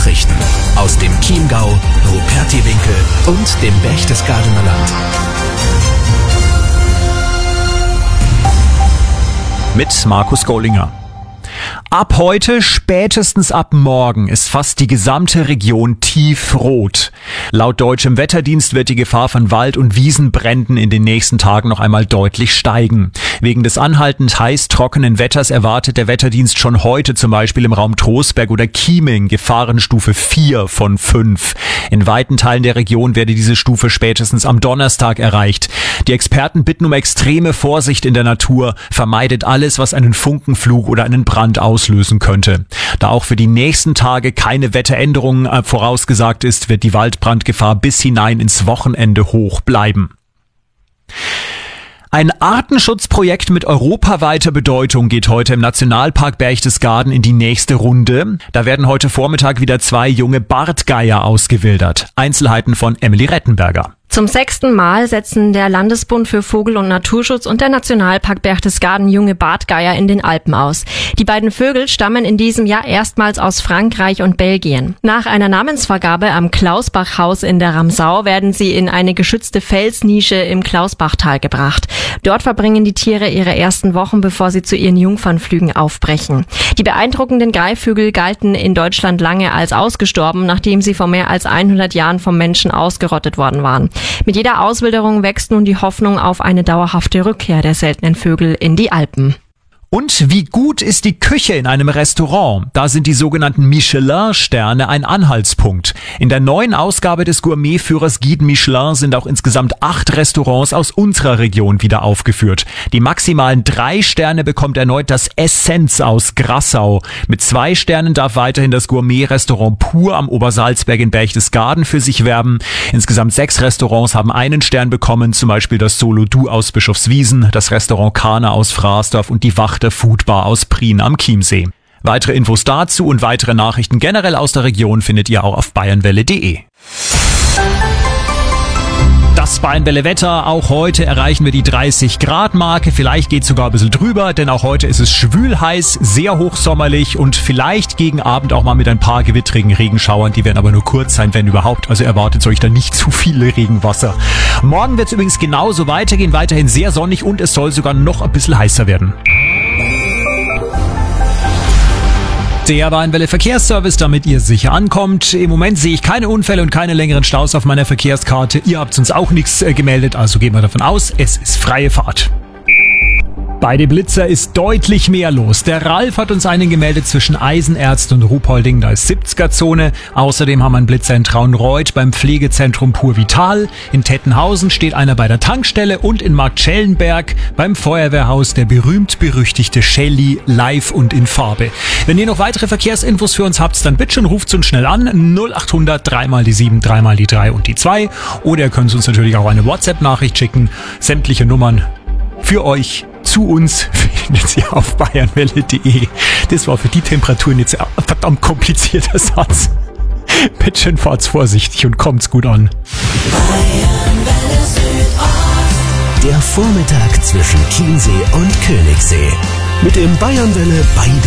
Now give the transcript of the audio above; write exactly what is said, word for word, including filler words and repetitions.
Nachrichten aus dem Chiemgau, Rupertiwinkel und dem Berchtesgadener Land. Mit Markus Gollinger. Ab heute, spätestens ab morgen, ist fast die gesamte Region tiefrot. Laut deutschem Wetterdienst wird die Gefahr von Wald- und Wiesenbränden in den nächsten Tagen noch einmal deutlich steigen. Wegen des anhaltend heiß trockenen Wetters erwartet der Wetterdienst schon heute zum Beispiel im Raum Trostberg oder Chieming Gefahrenstufe vier von fünf. In weiten Teilen der Region werde diese Stufe spätestens am Donnerstag erreicht. Die Experten bitten um extreme Vorsicht in der Natur, vermeidet alles, was einen Funkenflug oder einen Brand auslösen könnte. Da auch für die nächsten Tage keine Wetteränderungen vorausgesagt ist, wird die Waldbrandgefahr bis hinein ins Wochenende hoch bleiben. Ein Artenschutzprojekt mit europaweiter Bedeutung geht heute im Nationalpark Berchtesgaden in die nächste Runde. Da werden heute Vormittag wieder zwei junge Bartgeier ausgewildert. Einzelheiten von Emily Rettenberger. Zum sechsten Mal setzen der Landesbund für Vogel- und Naturschutz und der Nationalpark Berchtesgaden junge Bartgeier in den Alpen aus. Die beiden Vögel stammen in diesem Jahr erstmals aus Frankreich und Belgien. Nach einer Namensvergabe am Klausbachhaus in der Ramsau werden sie in eine geschützte Felsnische im Klausbachtal gebracht. Dort verbringen die Tiere ihre ersten Wochen, bevor sie zu ihren Jungfernflügen aufbrechen. Die beeindruckenden Greifvögel galten in Deutschland lange als ausgestorben, nachdem sie vor mehr als hundert Jahren vom Menschen ausgerottet worden waren. Mit jeder Auswilderung wächst nun die Hoffnung auf eine dauerhafte Rückkehr der seltenen Vögel in die Alpen. Und wie gut ist die Küche in einem Restaurant? Da sind die sogenannten Michelin-Sterne ein Anhaltspunkt. In der neuen Ausgabe des Gourmetführers Guide Michelin sind auch insgesamt acht Restaurants aus unserer Region wieder aufgeführt. Die maximalen drei Sterne bekommt erneut das Essenz aus Grassau. Mit zwei Sternen darf weiterhin das Gourmet-Restaurant Pur am Obersalzberg in Berchtesgaden für sich werben. Insgesamt sechs Restaurants haben einen Stern bekommen, zum Beispiel das Solo Du aus Bischofswiesen, das Restaurant Kana aus Fraßdorf und die Wach der Foodbar aus Prien am Chiemsee. Weitere Infos dazu und weitere Nachrichten generell aus der Region findet ihr auch auf bayernwelle punkt de. Das Bayernwelle Wetter, auch heute erreichen wir die dreißig Grad Marke, vielleicht geht es sogar ein bisschen drüber, denn auch heute ist es schwül heiß, sehr hochsommerlich und vielleicht gegen Abend auch mal mit ein paar gewittrigen Regenschauern, die werden aber nur kurz sein, wenn überhaupt, also erwartet euch da nicht zu viel Regenwasser. Morgen wird es übrigens genauso weitergehen, weiterhin sehr sonnig und es soll sogar noch ein bisschen heißer werden. Der Bayernwelle Verkehrsservice, damit ihr sicher ankommt. Im Moment sehe ich keine Unfälle und keine längeren Staus auf meiner Verkehrskarte. Ihr habt uns auch nichts äh, gemeldet, also gehen wir davon aus, es ist freie Fahrt. Bei dem Blitzer ist deutlich mehr los. Der Ralf hat uns einen gemeldet zwischen Eisenerzt und Ruhpolding, da ist siebziger-Zone. Außerdem haben wir einen Blitzer in Traunreuth beim Pflegezentrum Pur Vital. In Tettenhausen steht einer bei der Tankstelle und in Marktschellenberg beim Feuerwehrhaus der berühmt-berüchtigte Shelly live und in Farbe. Wenn ihr noch weitere Verkehrsinfos für uns habt, dann bitte schon ruft uns schnell an. null acht hundert drei mal die sieben, drei mal die drei und die zwei. Oder ihr könnt uns natürlich auch eine WhatsApp-Nachricht schicken. Sämtliche Nummern für euch zu uns findet ihr auf bayernwelle punkt de. Das war für die Temperaturen jetzt ein verdammt komplizierter Satz. Bitte schön, fahrt's vorsichtig und kommt's gut an. Der Vormittag zwischen Chiemsee und Königssee. Mit dem Bayernwelle Beide